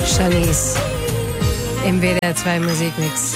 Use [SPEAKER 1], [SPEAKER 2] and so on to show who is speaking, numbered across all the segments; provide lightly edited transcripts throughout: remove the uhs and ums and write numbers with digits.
[SPEAKER 1] Shanice im WDR 2 Musikmix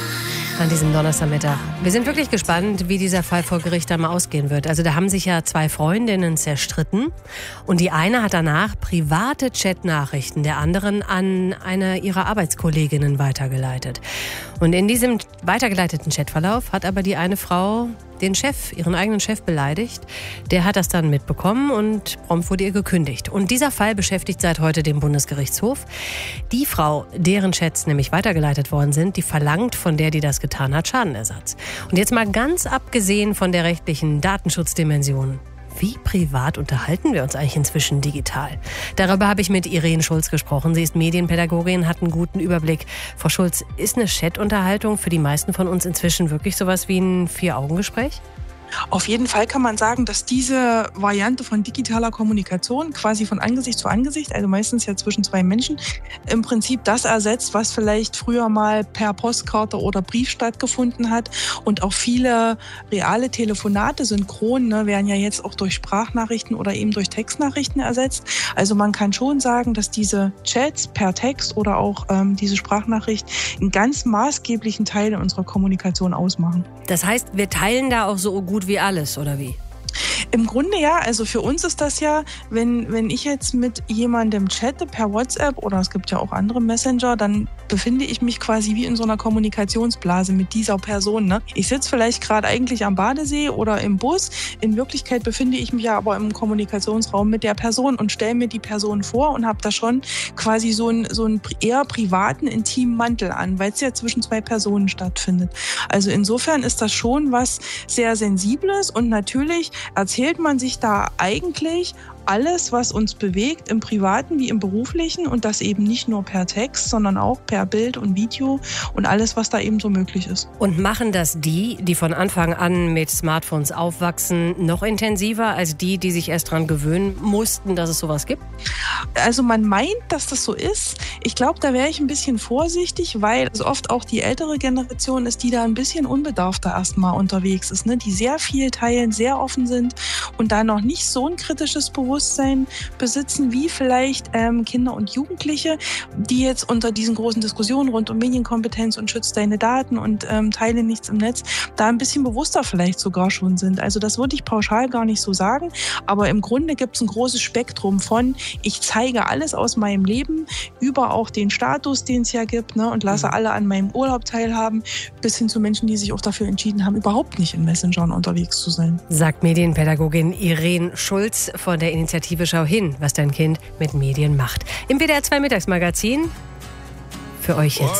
[SPEAKER 1] an diesem Donnerstagmittag. Wir sind wirklich gespannt, wie dieser Fall vor Gericht einmal ausgehen wird. Also da haben sich ja zwei Freundinnen zerstritten und die eine hat danach private Chatnachrichten der anderen an eine ihrer Arbeitskolleginnen weitergeleitet. Und in diesem weitergeleiteten Chatverlauf hat aber die eine Frau den Chef, ihren eigenen Chef beleidigt. Der hat das dann mitbekommen und prompt wurde ihr gekündigt. Und dieser Fall beschäftigt seit heute den Bundesgerichtshof. Die Frau, deren Chats nämlich weitergeleitet worden sind, die verlangt von der, die das getan hat, Schadenersatz. Und jetzt mal ganz abgesehen von der rechtlichen Datenschutzdimension. Wie privat unterhalten wir uns eigentlich inzwischen digital? Darüber habe ich mit Irene Schulz gesprochen. Sie ist Medienpädagogin, hat einen guten Überblick. Frau Schulz, ist eine Chatunterhaltung für die meisten von uns inzwischen wirklich sowas wie ein Vier-Augen-Gespräch?
[SPEAKER 2] Auf jeden Fall kann man sagen, dass diese Variante von digitaler Kommunikation quasi von Angesicht zu Angesicht, also meistens ja zwischen zwei Menschen, im Prinzip das ersetzt, was vielleicht früher mal per Postkarte oder Brief stattgefunden hat. Und auch viele reale Telefonate synchron werden ja jetzt auch durch Sprachnachrichten oder eben durch Textnachrichten ersetzt. Also man kann schon sagen, dass diese Chats per Text oder auch diese Sprachnachricht einen ganz maßgeblichen Teil unserer Kommunikation ausmachen.
[SPEAKER 1] Das heißt, wir teilen da auch so gut wie alles, oder wie?
[SPEAKER 2] Im Grunde ja, also für uns ist das ja, wenn ich jetzt mit jemandem chatte per WhatsApp oder es gibt ja auch andere Messenger, dann befinde ich mich quasi wie in so einer Kommunikationsblase mit dieser Person. Ne? Ich sitze vielleicht gerade eigentlich am Badesee oder im Bus. In Wirklichkeit befinde ich mich ja aber im Kommunikationsraum mit der Person und stelle mir die Person vor und habe da schon quasi so einen eher privaten, intimen Mantel an, weil es ja zwischen zwei Personen stattfindet. Also insofern ist das schon was sehr Sensibles und natürlich erzählt man sich da eigentlich alles, was uns bewegt, im Privaten wie im Beruflichen und das eben nicht nur per Text, sondern auch per Bild und Video und alles, was da eben so möglich ist.
[SPEAKER 1] Und machen das die von Anfang an mit Smartphones aufwachsen, noch intensiver als die sich erst dran gewöhnen mussten, dass es sowas gibt?
[SPEAKER 2] Also man meint, dass das so ist. Ich glaube, da wäre ich ein bisschen vorsichtig, weil es oft auch die ältere Generation ist, die da ein bisschen unbedarfter erstmal unterwegs ist, ne? Die sehr viel teilen, sehr offen sind und da noch nicht so ein kritisches Bewusstsein besitzen wie vielleicht Kinder und Jugendliche, die jetzt unter diesen großen Diskussionen rund um Medienkompetenz und schützt deine Daten und teile nichts im Netz, da ein bisschen bewusster vielleicht sogar schon sind. Also das würde ich pauschal gar nicht so sagen, aber im Grunde gibt es ein großes Spektrum von ich zeige alles aus meinem Leben, über auch den Status, den es ja gibt, ne, und lasse alle an meinem Urlaub teilhaben, bis hin zu Menschen, die sich auch dafür entschieden haben, überhaupt nicht in Messengern unterwegs zu sein.
[SPEAKER 1] Sagt Medienpädagogin Irene Schulz von der Initiative Schau hin, was dein Kind mit Medien macht. Im WDR 2 Mittagsmagazin für euch jetzt.